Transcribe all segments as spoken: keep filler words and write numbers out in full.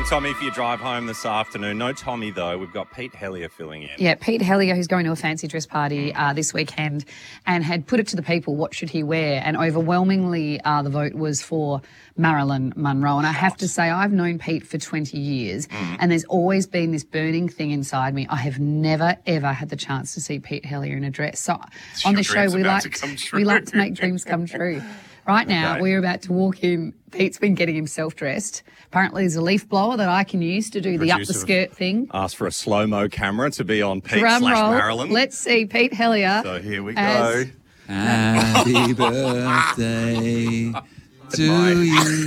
morning, Tommy, for your drive home this afternoon. No Tommy, though. We've got Pete Hellier filling in. Yeah, Pete Hellier, who's going to a fancy dress party uh, this weekend and had put it to the people, what should he wear? And overwhelmingly, uh, the vote was for Marilyn Monroe. And I have to say, I've known Pete for twenty years, mm. and there's always been this burning thing inside me. I have never, ever had the chance to see Pete Hellier in a dress. So it's on the show, we like, to we like to make dreams come true. Right now, okay. we're about to walk in. Pete's been getting himself dressed. Apparently, there's a leaf blower that I can use to do the up the skirt thing. Ask for a slow-mo camera to be on Pete Drum slash roll. Marilyn. Let's see Pete Hellier. So here we as... go. Happy birthday to you.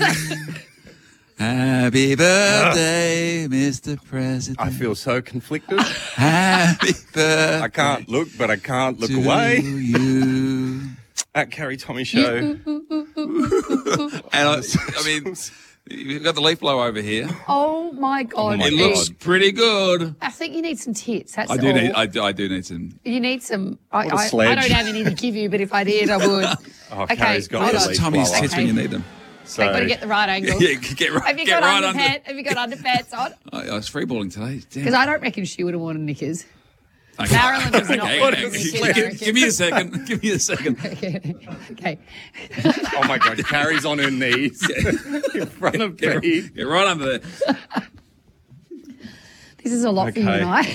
Happy birthday, Mister President. I feel so conflicted. Happy birthday. I can't look, but I can't look to away. You. At Carrie Tommy Show. and I, I mean, you've got the leaf blower over here. Oh my God! Oh my it God. looks pretty good. I think you need some tits. That's I do all. need. I do, I do need some. You need some. I, What a I, sledge. I don't have any to give you, but if I did, I would. Oh, okay, Carrie's got hold the on. leaf Tommy's blower. tits Okay. when you need them. So, I've got to get the right angle. Yeah, get right. Have you get got right underpants? under. Have you got underpants on? I, I was freeballing today. Because I don't reckon she would have worn knickers. Okay. Marilyn does not okay, want okay. knickers, Give, I give, reckon. give me a second. Give me a second. okay. okay. Oh my God, Carrie's on her knees in front of Get, Pete. get right under there. This is a lot for you Okay. and I.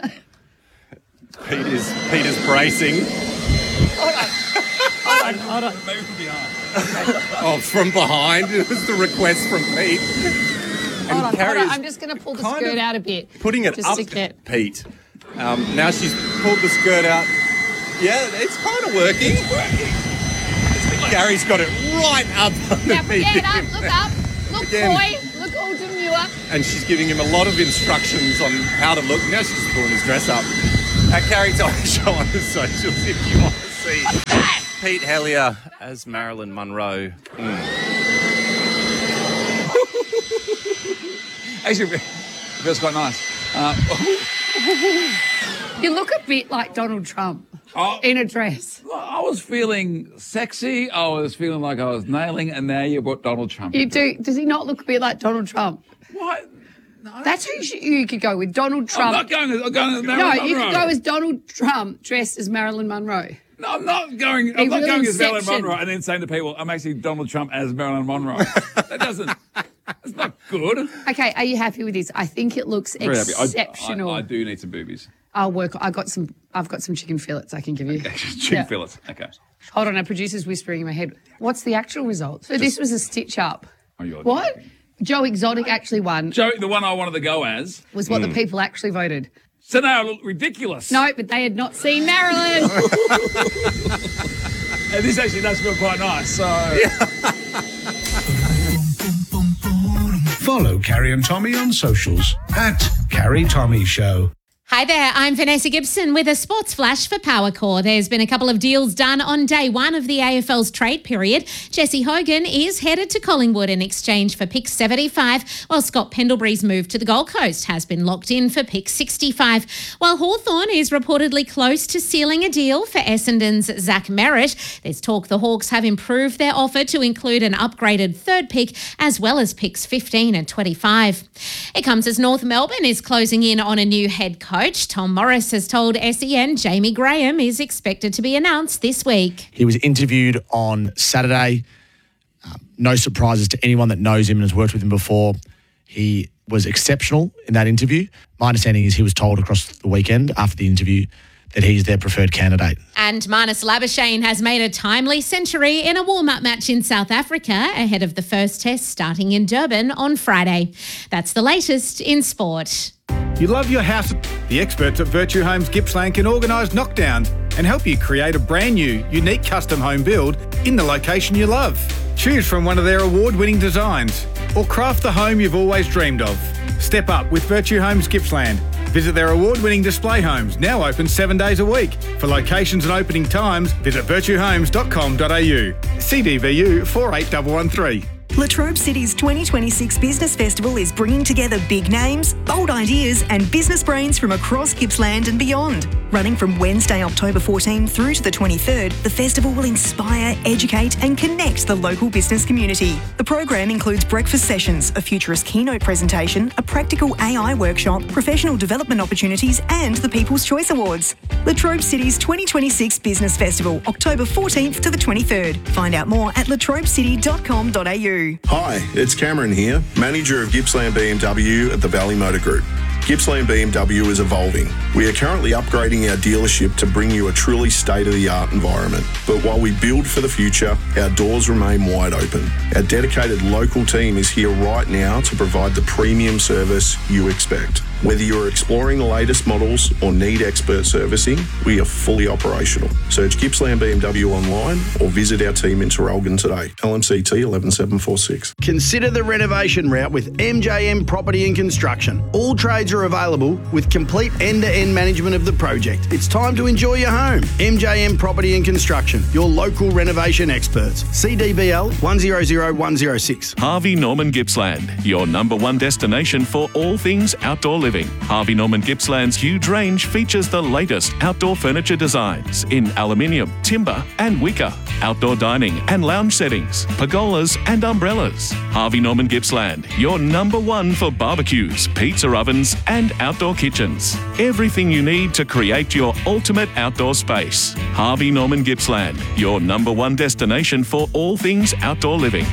Pete is Pete is bracing. hold on. Hold on, hold on. Maybe from behind. Oh, from behind. It was the request from Pete. And Hold on, Carrie hold on. is I'm just going to pull the kind skirt of out a bit. putting it just up to get... Pete. Um, now she's pulled the skirt out. Yeah, it's kind of working. It's working. Gary's got it right up Now, underneath get up, him. look up. Look, Again. boy. Look all demure. And she's giving him a lot of instructions on how to look. Now she's pulling his dress up. At Carrie Tommy Show on the socials if you want to see Pete Hellier as Marilyn Monroe. Mm. Actually, it feels quite nice. Uh, You look a bit like Donald Trump Oh. in a dress. I was feeling sexy. I was feeling like I was nailing, and now you brought Donald Trump. You into do. it. Does he not look a bit like Donald Trump? What? No, That's who you, should- you could go with, Donald I'm Trump. not going. I'm going as no, Marilyn you Monroe. could go as Donald Trump dressed as Marilyn Monroe. No, I'm not going. I'm A not real going as Marilyn inception. Monroe and then saying to people, "I'm actually Donald Trump as Marilyn Monroe." That doesn't. That's not good. Okay, are you happy with this? I think it looks Very happy. I- exceptional. I, I do need some boobies. I'll work. I got some. I've got some chicken fillets I can give you. Chicken Yeah. fillets. Okay. Hold on, our producer's whispering in my head. What's the actual result? So this was a stitch up. Oh, you're What? joking. Joe Exotic actually won. Joe, the one I wanted to go as. Was what the people actually voted. So now I look ridiculous. No, but they had not seen Marilyn. And this actually does feel quite nice. So. Follow Carrie and Tommy on socials at Carrie Tommy Show. Hi there, I'm Vanessa Gibson with a sports flash for Powercore. There's been a couple of deals done on day one of the A F L's trade period. Jesse Hogan is headed to Collingwood in exchange for pick seventy-five, while Scott Pendlebury's move to the Gold Coast has been locked in for pick sixty-five, while Hawthorn is reportedly close to sealing a deal for Essendon's Zach Merritt. There's talk the Hawks have improved their offer to include an upgraded third pick as well as picks fifteen and twenty-five. It comes as North Melbourne is closing in on a new head coach. Tom Morris has told S E N Jamie Graham is expected to be announced this week. He was interviewed on Saturday. Uh, no surprises to anyone that knows him and has worked with him before. He was exceptional in that interview. My understanding is he was told across the weekend after the interview that he's their preferred candidate. And Marnus Labuschagne has made a timely century in a warm-up match in South Africa ahead of the first test starting in Durban on Friday. That's the latest in sport. You love your house? The experts at Virtue Homes Gippsland can organise knockdowns and help you create a brand new, unique custom home build in the location you love. Choose from one of their award-winning designs or craft the home you've always dreamed of. Step up with Virtue Homes Gippsland. Visit their award-winning display homes, now open seven days a week. For locations and opening times, visit virtue homes dot com dot a u. C D V U four eight one one three. Latrobe City's twenty twenty-six Business Festival is bringing together big names, bold ideas and business brains from across Gippsland and beyond. Running from Wednesday, October fourteenth through to the twenty-third, the festival will inspire, educate and connect the local business community. The program includes breakfast sessions, a futurist keynote presentation, a practical A I workshop, professional development opportunities and the People's Choice Awards. Latrobe City's twenty twenty-six Business Festival, October fourteenth to the twenty-third. Find out more at latrobe city dot com dot a u. Hi, it's Cameron here, manager of Gippsland B M W at the Valley Motor Group. Gippsland B M W is evolving. We are currently upgrading our dealership to bring you a truly state-of-the-art environment. But while we build for the future, our doors remain wide open. Our dedicated local team is here right now to provide the premium service you expect. Whether you are exploring the latest models or need expert servicing, we are fully operational. Search Gippsland B M W online or visit our team in Terralgan today. L M C T one one seven four six. Consider the renovation route with M J M Property and Construction. All trades are available with complete end-to-end management of the project. It's time to enjoy your home. M J M Property and Construction, your local renovation experts. C D B L one zero zero one zero six. Harvey Norman Gippsland, your number one destination for all things outdoor living. Harvey Norman Gippsland's huge range features the latest outdoor furniture designs in aluminium, timber and wicker, outdoor dining and lounge settings, pergolas and umbrellas. Harvey Norman Gippsland, your number one for barbecues, pizza ovens and outdoor kitchens. Everything you need to create your ultimate outdoor space. Harvey Norman Gippsland, your number one destination for all things outdoor living.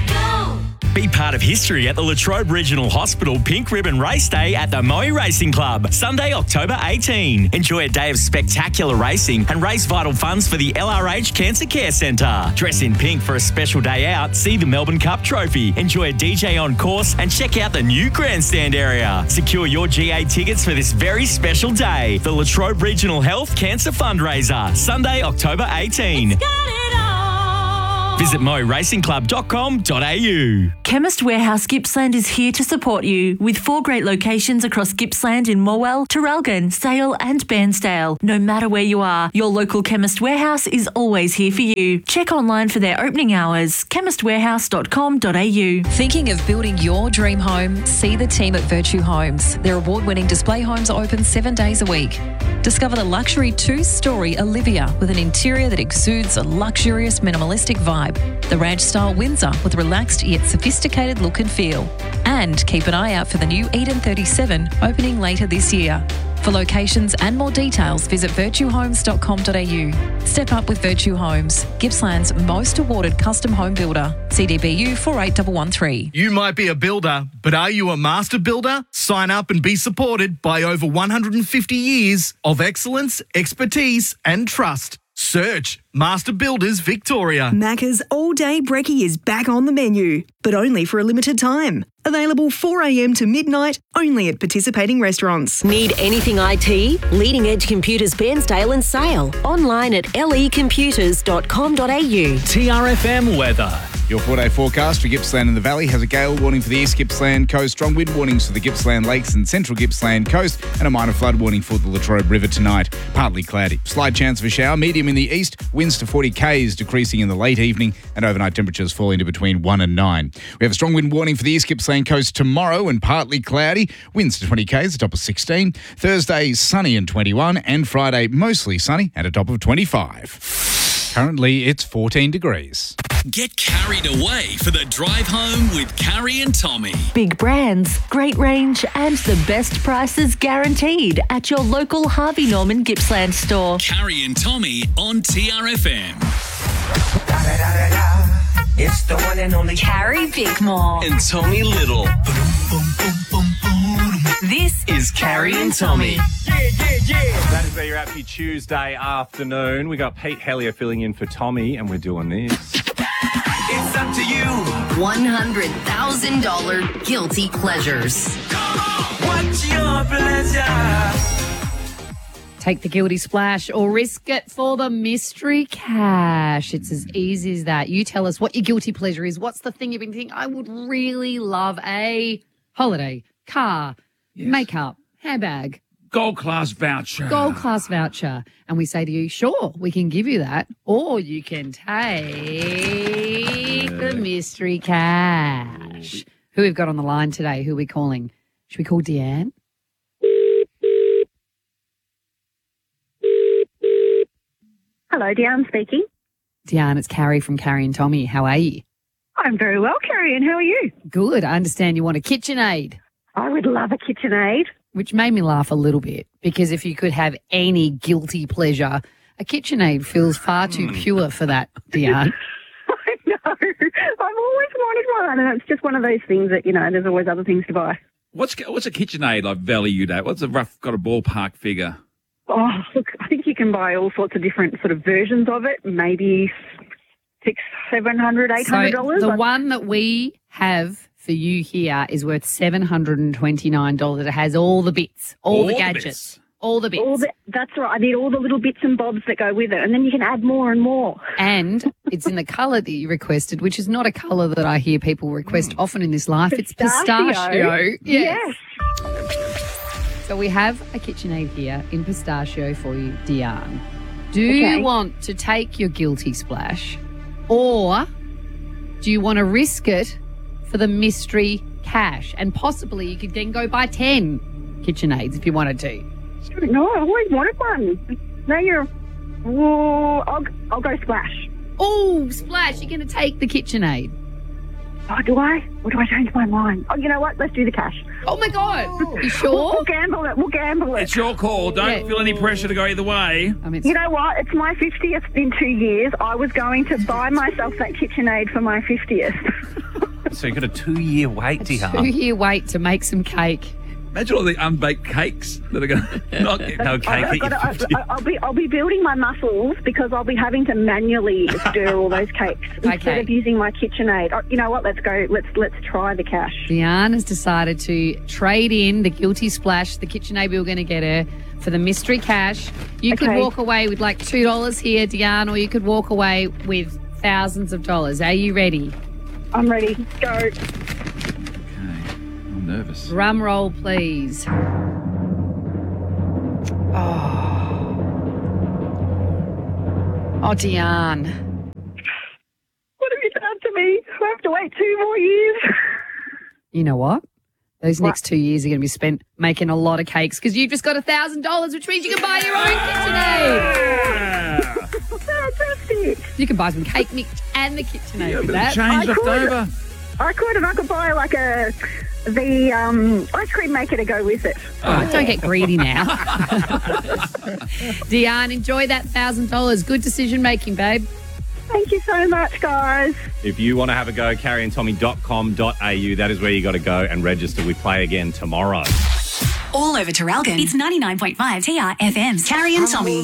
Be part of history at the Latrobe Regional Hospital Pink Ribbon Race Day at the Moe Racing Club, Sunday, October eighteenth. Enjoy a day of spectacular racing and raise vital funds for the L R H Cancer Care Centre. Dress in pink for a special day out, see the Melbourne Cup Trophy, enjoy a D J on course and check out the new grandstand area. Secure your G A tickets for this very special day. The Latrobe Regional Health Cancer Fundraiser, Sunday, October eighteenth. Visit moe racing club dot com dot a u. Chemist Warehouse Gippsland is here to support you with four great locations across Gippsland in Morwell, Terralgan, Sale and Bairnsdale. No matter where you are, your local Chemist Warehouse is always here for you. Check online for their opening hours, chemist warehouse dot com dot a u. Thinking of building your dream home? See the team at Virtue Homes. Their award-winning display homes are open seven days a week. Discover the luxury two-storey Olivia with an interior that exudes a luxurious minimalistic vibe. The ranch-style Windsor with relaxed yet sophisticated look and feel. And keep an eye out for the new Eden thirty-seven opening later this year. For locations and more details, visit virtue homes dot com dot a u. Step up with Virtue Homes, Gippsland's most awarded custom home builder. C D B U four eight one one three. You might be a builder, but are you a master builder? Sign up and be supported by over one hundred fifty years of excellence, expertise and trust. Search Master Builders Victoria. Macca's All Day Brekkie is back on the menu, but only for a limited time. Available four a m to midnight, only at participating restaurants. Need anything I T? Leading Edge Computers Bairnsdale and Sale. Online at l e computers dot com dot a u. T R F M weather. Your four-day forecast for Gippsland and the Valley has a gale warning for the East Gippsland coast, strong wind warnings for the Gippsland Lakes and Central Gippsland coast, and a minor flood warning for the Latrobe River tonight. Partly cloudy. Slight chance of a shower, medium in the east, winds to forty k's, decreasing in the late evening, and overnight temperatures falling to between one and nine. We have a strong wind warning for the East Gippsland coast tomorrow and partly cloudy, winds to twenty k's, a top of sixteen. Thursday, sunny and twenty-one, and Friday, mostly sunny at a top of twenty-five. Currently, it's fourteen degrees. Get carried away for the drive home with Carrie and Tommy. Big brands, great range and the best prices guaranteed at your local Harvey Norman Gippsland store. Carrie and Tommy on T R F M. It's the one and only Carrie Bickmore and Tommy Little. This is Carrie and Tommy. Yeah, yeah, yeah. That is your happy Tuesday afternoon. We got Pete Hellier filling in for Tommy, and we're doing this. It's up to you. one hundred thousand dollars guilty pleasures. Come on. What's your pleasure? Take the guilty splash or risk it for the mystery cash. It's as easy as that. You tell us what your guilty pleasure is. What's the thing you've been thinking? I would really love a holiday, car, yes. makeup, handbag. Gold class voucher. Gold class voucher. And we say to you, sure, we can give you that. Or you can take take the mystery cash. Who we've got on the line today? Who are we calling? Should we call Deanne? Hello, Deanne speaking. Deanne, it's Carrie from Carrie and Tommy. How are you? I'm very well, Carrie, and how are you? Good. I understand you want a KitchenAid. I would love a KitchenAid. Which made me laugh a little bit because if you could have any guilty pleasure, a KitchenAid feels far too pure for that, Deanne. I know. I've always wanted one, and it's just one of those things that, you know, there's always other things to buy. What's what's a KitchenAid like valued at? What's a rough, got a ballpark figure? Oh, look, I think you can buy all sorts of different sort of versions of it, maybe six, seven hundred, eight hundred dollars. So the one that we have for you here is worth seven hundred and twenty-nine dollars. It has all the bits, all, All the the gadgets, bits. all the bits. All the, that's right. I need all the little bits and bobs that go with it, and then you can add more and more. And it's in the colour that you requested, which is not a colour that I hear people request often in this life. It's pistachio. Yes. So we have a KitchenAid here in pistachio for you, Deanne. Do Okay. you want to take your guilty splash, or do you want to risk it for the mystery cash? And possibly you could then go buy ten KitchenAids if you wanted to. No, I always wanted one. Now you're. Whoa, I'll, I'll go splash. Oh, splash! You're going to take the KitchenAid. Oh, do I? Or do I change my mind? Oh, you know what? Let's do the cash. Oh, my God. You sure? We'll, we'll gamble it. We'll gamble it. It's your call. Don't Yeah. feel any pressure to go either way. I mean, You know what? It's my fiftieth in two years. I was going to buy myself that KitchenAid for my fiftieth. So you've got a two-year wait, Deanne. Two-year wait to make some cake. Imagine all the unbaked cakes that are going to not get no cake I've got to, I, I'll be I'll be building my muscles because I'll be having to manually stir all those cakes instead Okay. of using my KitchenAid. Oh, you know what? Let's go. Let's let's try the cash. Deanne has decided to trade in the guilty splash, the KitchenAid we were going to get her, for the mystery cash. You could Okay. walk away with like two dollars here, Deanne, or you could walk away with thousands of dollars. Are you ready? I'm ready. Go. I'm nervous. Drum roll, please. Oh, oh, Deanne. What have you done to me? I have to wait two more years. You know what? Those What? next two years are going to be spent making a lot of cakes because you've just got a thousand dollars, which means you can buy your own KitchenAid. Fantastic. You can buy some cake mix and the KitchenAid Yeah, a with bit of that. change left could. over. I could, and I could buy like a the um, ice cream maker to go with it. Oh, don't get greedy now. Deanne, enjoy that thousand dollars. Good decision making, babe. Thank you so much, guys. If you want to have a go, carrie and tommy dot com dot a u. That is where you got to go and register. We play again tomorrow. All over Terralgan. It's ninety-nine point five T R F M's Carrie and Tommy.